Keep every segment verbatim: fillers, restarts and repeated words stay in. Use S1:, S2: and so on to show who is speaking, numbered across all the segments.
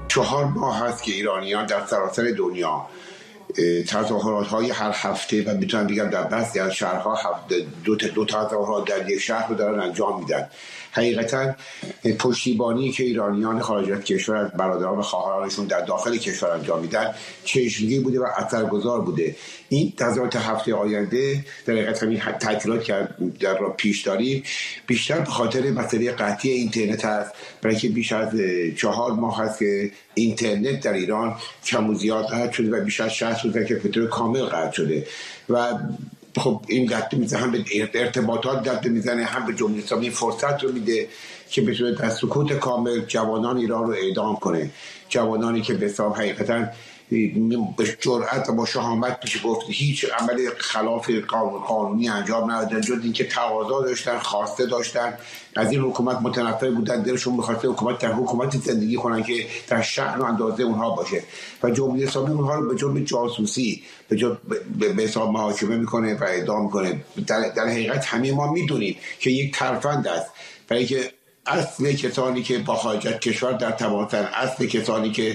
S1: چهار ماه هست که ایرانیان در سراسر دنیا تظاهرات های هر هفته و میتونم بگم در بعضی از شهرها دو تا دو تا تظاهرات در یک شهر رو دارن انجام میدن. حقیقتا پشتیبانی که ایرانیان خارج از کشور از برادران و خواهرانشون در داخل کشور انجام میدن چشمگیر بوده و اثرگذار بوده. این تظاهرات هفته آینده در حقیقت همین تعطیلات که در را پیش داریم بیشتر به خاطر مسئله قطعی اینترنت هست، برای که بیش از چهار ماه هست که اینترنت در ایران کم و زیاد قطع شده و بیش از شصت روز که به طور کامل قطع شده و خب این دست میزنه، هم به ارتباطات دست میزنه، هم به جمهوری اسلامی فرصت رو میده که بتونه در سکوت کامل جوانان ایران رو اعدام کنه. جوانانی که به حساب حقیقتا به جرأت و با شهامت میشه گفت هیچ عمل خلاف قانونی انجام ندادن، جز اینکه تقاضا داشتن، خواسته داشتن، از این حکومت متنفر بودن، دلشون می‌خواسته حکومت در حکومتی زندگی کنن که در شأن و اندازه اونها باشه و جمهوری اسلامی اونها رو به جرم جاسوسی به جرم به حساب محاکمه میکنه و اعدام میکنه. در, در حقیقت همه ما میدونیم که یک ترفند است، برای که اصل کسانی که با خارج از کشور در تماسن، اصل کسانی که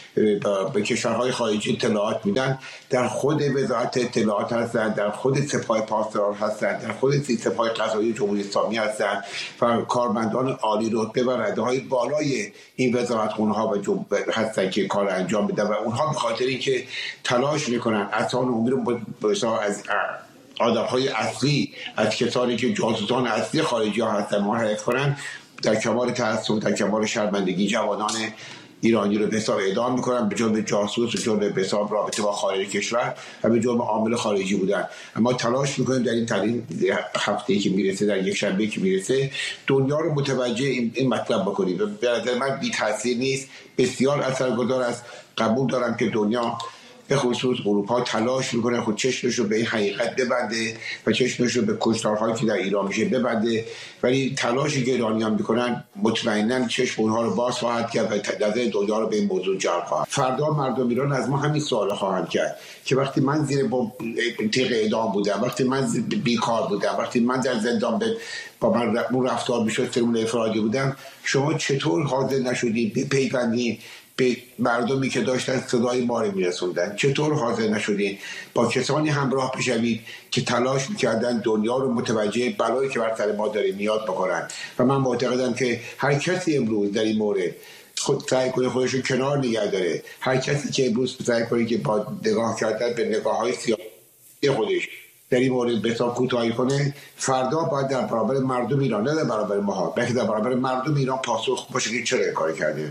S1: به کشورهای خارجی اطلاعات میدن در خود وزارت اطلاعات هستن، در خود سپاه پاسداران هستن، در خود سپاه قضایی جمهوری اسلامی هستن و کارمندان عالی رتبه و رده‌های بالای این وزارتخونه‌ها و هستن که کار انجام میدن و اونها به خاطر اینکه تلاش میکنن اصلا عمومی رو از آدم‌های اصلی، از کسانی که جاسوسان اصلی خارجی ها هستن منحرف کنن، در کمال تعصب، در کمال شرمندگی جوانان ایرانی رو به حساب اعدام میکنن به جرم جاسوس و جرم به حساب رابطه با خارج کشور و به جرم عامل خارجی بودن. اما تلاش میکنیم در این ترین هفته‌ای که میرسه، در یک شنبه که میرسه، دنیا رو متوجه این, این مطلب بکنیم. به نظر من بی تاثیر نیست، بسیار اثرگذار است. قبول دارم که دنیا به خصوص اروپا تلاش میکنه خود چشمش رو به این حقیقت ببنده و چشمش رو به کشتارهایی که در ایران میشه ببنده، ولی تلاشی که ایرانیان میکنن مطمئناً چشم اونها رو باز خواهد کرد و نظر دنیا رو به این موضوع جلب خواهد. فردا مردم ایران از ما همین سوال خواهند کرد که وقتی من زیر با تیغ اعدام بودم، وقتی من بیکار بودم، وقتی من در زندان به با من اون رفتار میشد سرمون افرادی بودم، شما چطور حاضر نشدید بپیوندید به مردمی که داشتن صدای ما رو میرسوندن؟ چطور حاضر نشدین با کسانی همراه بشوید که تلاش میکردن دنیا رو متوجه بلایی که بر سر ما داره میاد بکنن؟ و من معتقدم که هر کسی امروز در این مورد خود سعی کنه خودش رو کنار نگه داره، هر کسی که امروز سعی کنه که با نگاه کردن به نگاه های سیاسی خودش در این مورد به حساب کوتاهی کنه، فردا باید در برابر مردم ایران، نه در برابر ما، بلکه در برابر مردم ایران پاسخ باشه که چرا کاری کرده.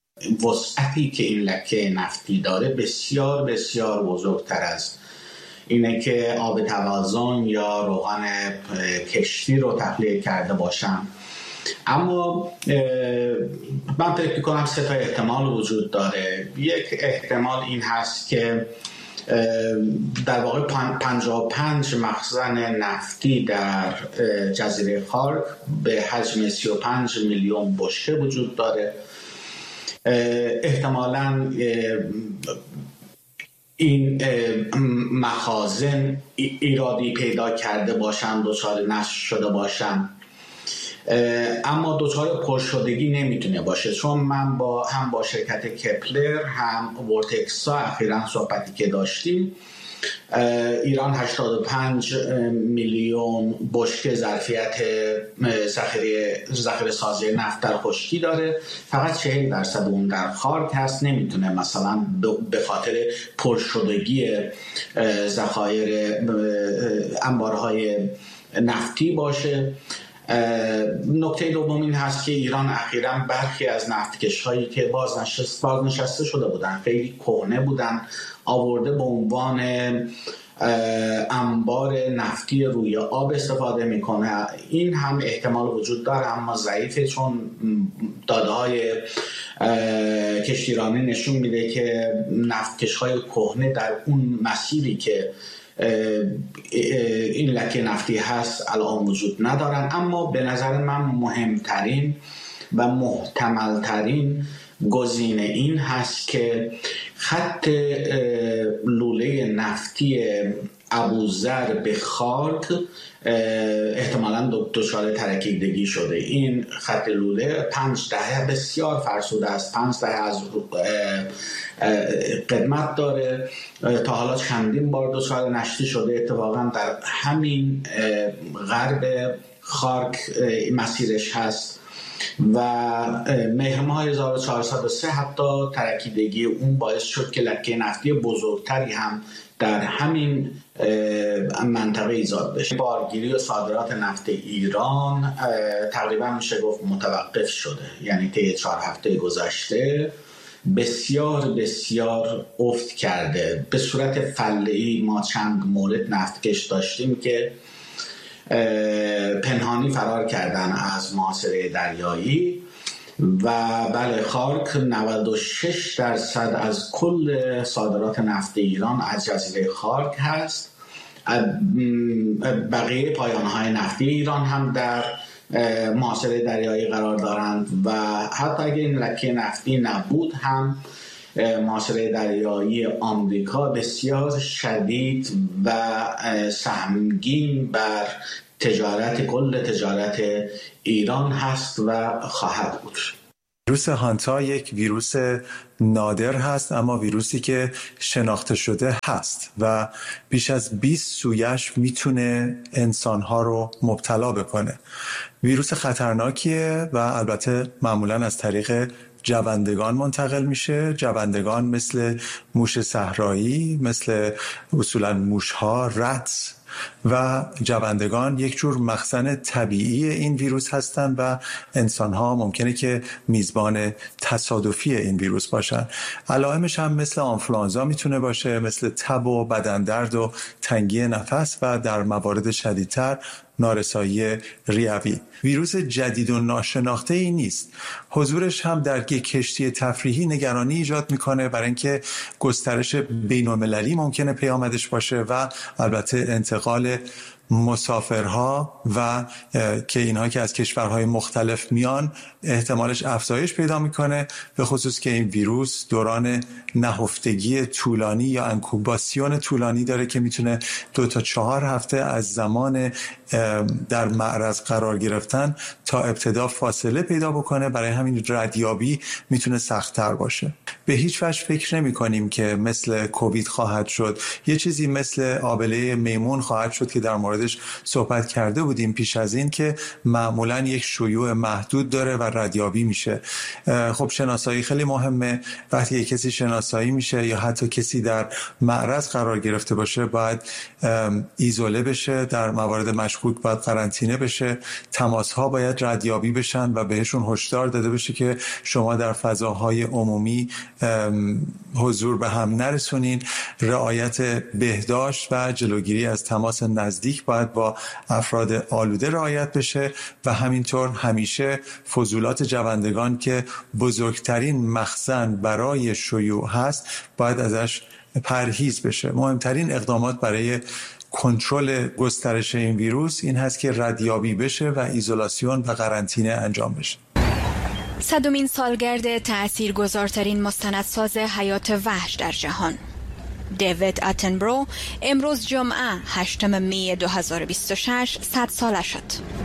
S2: وسعتی که این لکه نفتی داره بسیار بسیار بزرگتر از اینه که آب توازن یا روغن کشتی رو تخلیه کرده باشم. اما من فکر می‌کنم سه تا احتمال وجود داره. یک احتمال این هست که در واقع پنجاه و پنج مخزن نفتی در جزیره خارک به حجم سی و پنج میلیون بشکه وجود داره. احتمالاً این مخازن ایرادی پیدا کرده باشن، دچار نشت شده باشن، اما دچار پرشدگی نمیتونه باشه، چون من با هم با شرکت کپلر هم ورتکسا اخیراً صحبتی که داشتیم، ایران هشتاد و پنج میلیون بشکه ظرفیت ذخیره ذخیره سازی نفت در خشکی داره، فقط چهل درصد اون در خارک هست. نمیتونه مثلا به خاطر پرشدگی ذخایر انبارهای نفتی باشه. نکته دوم این هست که ایران اخیراً برخی از نفتکش‌هایی که بازنشست بازنشسته شده بودن، خیلی کهنه بودن، آورده به عنوان انبار نفتی روی آب استفاده میکنه. این هم احتمال وجود داره اما ضعیفه، چون داده‌های کشتیرانی نشون میده که نفتکش‌های کهنه در اون مسیری که این لکه نفتی هست الان وجود ندارن. اما به نظر من مهمترین و محتملترین گزینه این هست که خط لوله نفتی ابوذر به خارک احتمالاً دچار ترکیدگی شده. این خط لوله پنج دهه بسیار فرسوده است، پنج دهه از قدمت داره، تا حالا چندین بار دچار نشتی شده. اتفاقاً در همین غرب خارک مسیرش هست و مهر ماه هزار و چهارصد و سه حتی ترکیدگی اون باعث شد که لکه نفتی بزرگتری هم در همین منطقه ایجاد بشه. بارگیری و صادرات نفت ایران تقریبا میشه گفت متوقف شده، یعنی طی چهار هفته گذشته بسیار بسیار افت کرده. به صورت فله‌ای ما چند مورد نفتکش داشتیم که پنهانی فرار کردن از محاصره دریایی و بله، خارک نود و شش درصد از کل صادرات نفت ایران از جزیره خارک هست. بقیه پایان‌های نفتی ایران هم در محاصره دریایی قرار دارند و حتی اگر این لکه نفتی نبود هم محاصره دریایی آمریکا بسیار شدید و سهمگین بر تجارت کل تجارت ایران هست و خواهد بود.
S3: ویروس هانتا یک ویروس نادر هست، اما ویروسی که شناخته شده هست و بیش از بیست سویش میتونه انسانها رو مبتلا بکنه. ویروس خطرناکیه و البته معمولاً از طریق جوندگان منتقل میشه. جوندگان مثل موش صحرایی، مثل اصولاً موشها، رتس و جوندگان یک جور مخزن طبیعی این ویروس هستند و انسان‌ها ممکنه که میزبان تصادفی این ویروس باشن. علائمش هم مثل آنفلوانزا میتونه باشه، مثل تب و بدن درد و تنگی نفس و در موارد شدیدتر نارسایی ریوی. ویروس جدید و ناشناخته ای نیست. حضورش هم در یک کشتی تفریحی نگرانی ایجاد میکنه، برای اینکه گسترش بین‌المللی ممکنه پیامدش باشه و البته انتقال مسافرها و که اینها که از کشورهای مختلف میان احتمالش افزایش پیدا میکنه، به خصوص که این ویروس دوران نهفتگی طولانی یا انکوباسیون طولانی داره که میتونه دو تا چهار هفته از زمان در معرض قرار گرفتن تا ابتدا فاصله پیدا بکنه. برای همین ردیابی میتونه سخت‌تر باشه. به هیچ وجه فکر نمی کنیم که مثل کووید خواهد شد. یه چیزی مثل آبله میمون خواهد شد که در موردش صحبت کرده بودیم پیش از این، که معمولاً یک شیوع محدود داره و ردیابی میشه. خب شناسایی خیلی مهمه. وقتی کسی شناسایی میشه یا حتی کسی در معرض قرار گرفته باشه باید ایزوله بشه، در موارد مشکوک باید قرنطینه بشه، تماس‌ها باید ردیابی بشن و بهشون هشدار داده بشه که شما در فضاهای عمومی حضور به هم نرسونین. رعایت بهداشت و جلوگیری از تماس نزدیک باید با افراد آلوده رعایت بشه و همینطور همیشه فضولات جوندگان که بزرگترین مخزن برای شیوع هست باید ازش پرهیز بشه. مهمترین اقدامات برای کنترل گسترش این ویروس این هست که ردیابی بشه و ایزولاسیون و قرنطینه انجام بشه.
S4: صدمین سالگرد تأثیرگذارترین مستندساز حیات وحش در جهان، دیوید اتنبرو، امروز جمعه هشتم می دو هزار و بیست و شش صد ساله شد.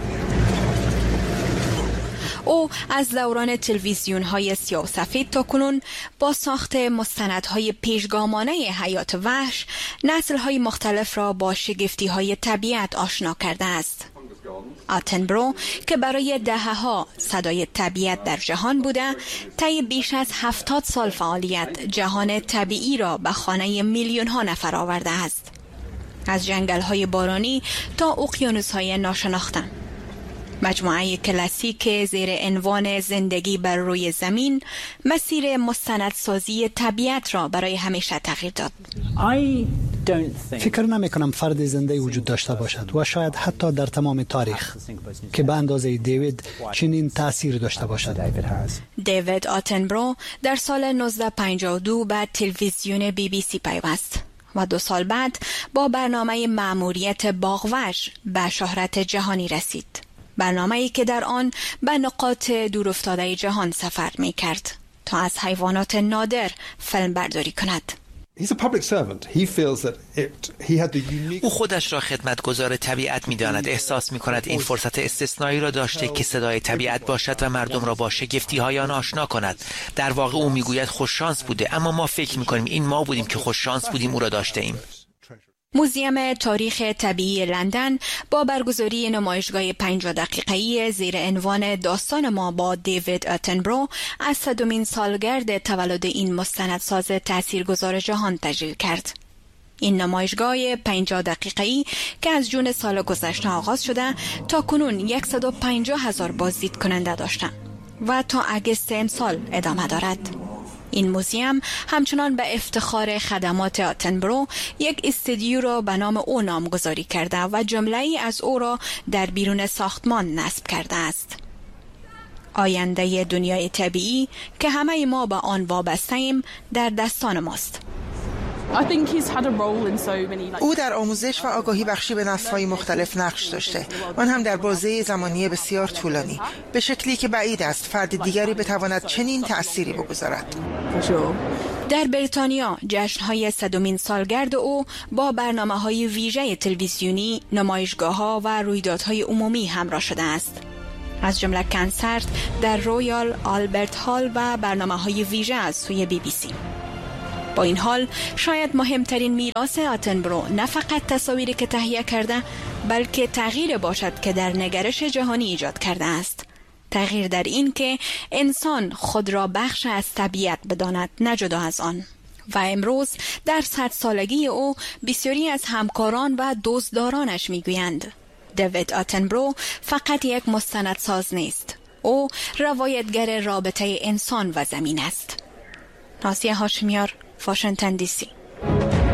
S4: او از دوران تلویزیون های سیاه و سفید تا کنون با ساخت مستندهای پیشگامانه حیات وحش نسل های مختلف را با شگفتی های طبیعت آشنا کرده است. اتنبرو که برای دهه‌ها صدای طبیعت در جهان بوده، طی بیش از هفتاد سال فعالیت جهان طبیعی را به خانه میلیون ها نفر آورده است، از جنگل های بارانی تا اقیانوس های ناشناخته. مجموعه کلاسیک زیر عنوان زندگی بر روی زمین مسیر مستندسازی طبیعت را برای همیشه تغییر داد.
S5: فکر نمی کنم فرد زنده وجود داشته باشد و شاید حتی در تمام تاریخ که به اندازه دیوید چنین تأثیر داشته باشد.
S4: دیوید اتنبرو در سال نوزده پنجاه و دو به تلویزیون بی بی سی پیوست و دو سال بعد با برنامه مأموریت باغوش به شهرت جهانی رسید. برنامه‌ای که در آن به نقاط دورافتاده جهان سفر می کرد تا از حیوانات نادر فیلم برداری کند.
S6: او خودش را خدمتگزار طبیعت می‌داند. احساس می‌کند این فرصت استثنایی را داشته که صدای طبیعت باشد و مردم را با شگفتی‌های آن آشنا کند. در واقع او می‌گوید خوششانس بوده، اما ما فکر می‌کنیم این ما بودیم که خوششانس بودیم او را داشته ایم.
S4: موزیم تاریخ طبیعی لندن با برگزاری نمایشگاه پنجاه دقیقه‌ای زیر عنوان داستان ما با دیوید اتنبرو از صدمین سالگرد تولد این مستندساز تاثیرگذار جهان تشکیل کرد. این نمایشگاه پنجاه دقیقه‌ای که از جون سال گذشته آغاز شده تا کنون صد و پنجاه هزار بازدید کننده داشته و تا اگست امسال ادامه دارد. این موزیم همچنان به افتخار خدمات اتنبرو یک استودیو را به نام او نامگذاری کرده و جمله‌ای از او را در بیرون ساختمان نصب کرده است. آینده دنیای طبیعی که همه ما به آن وابسته ایم در دستان ماست.
S7: او در آموزش و آگاهی بخشی به نسل‌های مختلف نقش داشته، آن هم در بازه زمانی بسیار طولانی، به شکلی که بعید است فرد دیگری بتواند چنین تأثیری بگذارد.
S4: در بریتانیا جشن‌های صدمین سالگرد او با برنامه‌های ویژه تلویزیونی، نمایشگاه‌ها و رویدادهای عمومی همراه شده است، از جمله کنسرت در رویال آلبرت هال و برنامه‌های ویژه از سوی بی بی سی. با این حال شاید مهمترین میراث اتنبرو نه فقط تصاویری که تهیه کرده، بلکه تغییر باشد که در نگرش جهانی ایجاد کرده است. تغییر در این که انسان خود را بخش از طبیعت بداند، نه جدا از آن. و امروز در صد سالگی او بسیاری از همکاران و دوستدارانش میگویند دیوید اتنبرو فقط یک مستندساز نیست، او روایتگر رابطه انسان و زمین است. نازیه هاشمیار، واشنگتن دی سی.